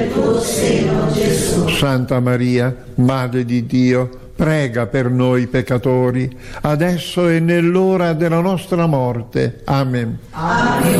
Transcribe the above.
tuo seno, Gesù. Santa Maria, Madre di Dio, prega per noi peccatori, adesso e nell'ora della nostra morte. Amen. Ave